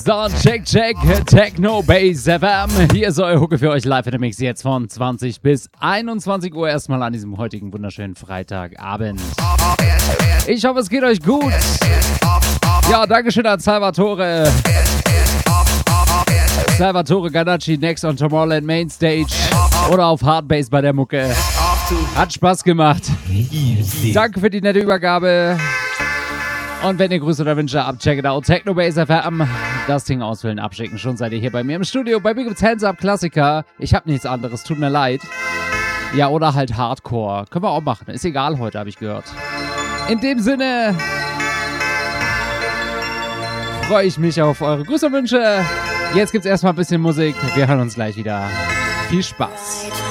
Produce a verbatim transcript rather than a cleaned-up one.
Sound check, check, Techno Base F M. Hier ist euer Hucke für euch live in der Mix jetzt von zwanzig bis einundzwanzig Uhr erstmal an diesem heutigen wunderschönen Freitagabend. Ich hoffe, es geht euch gut. Ja, Dankeschön an Salvatore. Salvatore Ganacci next on Tomorrowland Mainstage oder auf Hardbase bei der Mucke. Hat Spaß gemacht. Danke für die nette Übergabe. Und wenn ihr Grüße oder Wünsche habt, check it out. Technobase F M. Das Ding ausfüllen, abschicken. Schon seid ihr hier bei mir im Studio. Bei mir gibt's Hands Up Klassiker. Ich hab nichts anderes, tut mir leid. Ja, oder halt Hardcore. Können wir auch machen. Ist egal heute, habe ich gehört. In dem Sinne freue ich mich auf eure Grüße und Wünsche. Jetzt gibt's erstmal ein bisschen Musik. Wir hören uns gleich wieder. Viel Spaß.